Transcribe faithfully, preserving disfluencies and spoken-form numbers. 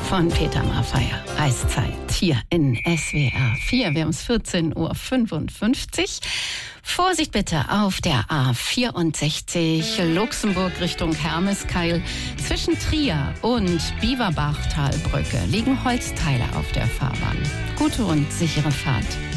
von Peter Maffay. Eiszeit hier in S W R vier. Wir haben es vierzehn Uhr fünfundfünfzig. Vorsicht bitte auf der A vierundsechzig Luxemburg Richtung Hermeskeil. Zwischen Trier und Bieberbachtalbrücke liegen Holzteile auf der Fahrbahn. Gute und sichere Fahrt.